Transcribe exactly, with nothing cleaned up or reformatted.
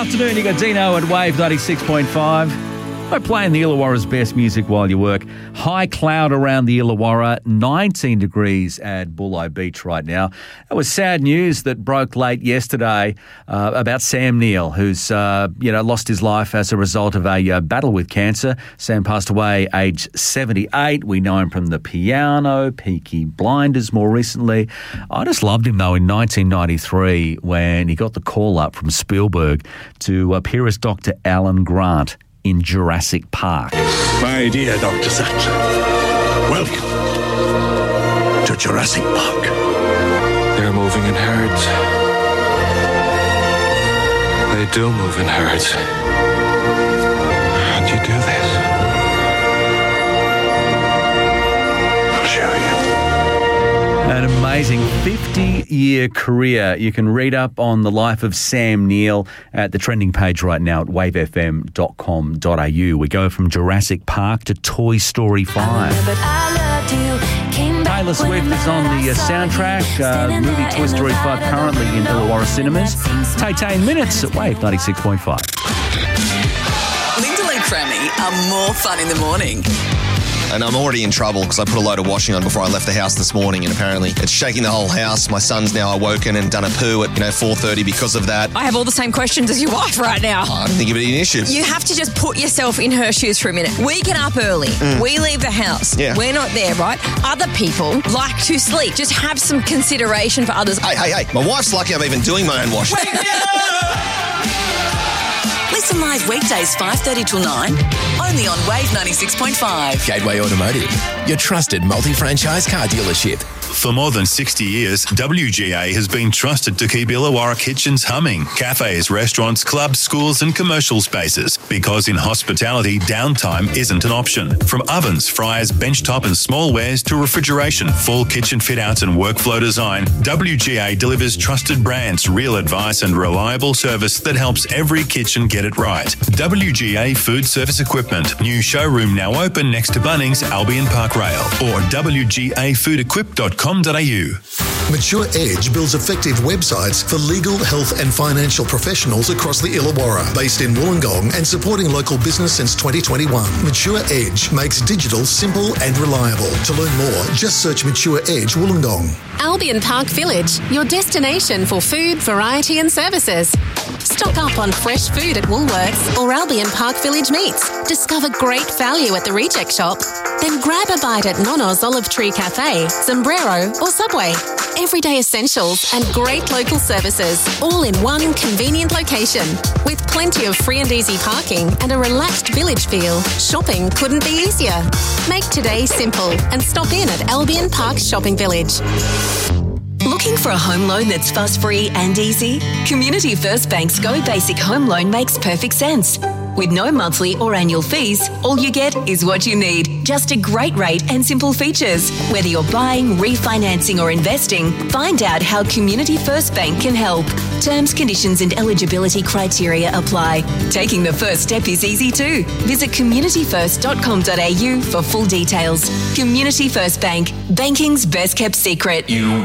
afternoon. You got Dino at Wave ninety-six point five. We're playing the Illawarra's best music while you work. High cloud around the Illawarra, nineteen degrees at Bulli Beach right now. It was sad news that broke late yesterday uh, about Sam Neill, who's uh, you know lost his life as a result of a uh, battle with cancer. Sam passed away aged seventy-eight. We know him from The Piano, Peaky Blinders more recently. I just loved him though in nineteen ninety-three when he got the call up from Spielberg to appear as Doctor Alan Grant in Jurassic Park. My dear Doctor Sattler, welcome to Jurassic Park. They're moving in herds. They do move in herds. How'd you do this? I'll show you. An amazing fifty-year career. You can read up on the life of Sam Neill at the trending page right now at wave f m dot com dot a u. We go from Jurassic Park to Toy Story five. Taylor Swift is on the uh, soundtrack. Uh, movie Toy Story five currently in Illawarra cinemas. Tay-Tay in minutes at Wave ninety-six point five. Lyndall and Crammy are more fun in the morning. And I'm already in trouble because I put a load of washing on before I left the house this morning, and apparently it's shaking the whole house. My son's now awoken and done a poo at, you know, four thirty because of that. I have all the same questions as your wife right now. I don't think it'd be an issue. You have to just put yourself in her shoes for a minute. We get up early. Mm. We leave the house. Yeah. We're not there, right? Other people like to sleep. Just have some consideration for others. Hey, hey, hey. My wife's lucky I'm even doing my own washing. Listen live weekdays five thirty till nine, only on Wave ninety-six point five. Gateway Automotive, your trusted multi-franchise car dealership. For more than sixty years, W G A has been trusted to keep Illawarra kitchens humming. Cafes, restaurants, clubs, schools and commercial spaces. Because in hospitality, downtime isn't an option. From ovens, fryers, benchtop and smallwares to refrigeration, full kitchen fit-outs and workflow design, W G A delivers trusted brands, real advice and reliable service that helps every kitchen get it right. W G A Food Service Equipment. New showroom now open next to Bunnings, Albion Park Rail. Or w g a food equip dot com dot a u. Mature Edge builds effective websites for legal, health and financial professionals across the Illawarra, based in Wollongong and supporting local business since twenty twenty-one. Mature Edge makes digital simple and reliable. To learn more, just search Mature Edge Wollongong. Albion Park Village, your destination for food, variety and services. Stock up on fresh food at Woolworths or Albion Park Village Meats. Discover great value at the Reject Shop. Then grab a bite at Nono's Olive Tree Cafe, Sombrero or Subway. Everyday essentials and great local services, all in one convenient location. With plenty of free and easy parking and a relaxed village feel, shopping couldn't be easier. Make today simple and stop in at Albion Park Shopping Village. Looking for a home loan that's fuss-free and easy? Community First Bank's Go Basic Home Loan makes perfect sense. With no monthly or annual fees, all you get is what you need. Just a great rate and simple features. Whether you're buying, refinancing or investing, find out how Community First Bank can help. Terms, conditions and eligibility criteria apply. Taking the first step is easy too. Visit community first dot com dot a u for full details. Community First Bank, banking's best kept secret. You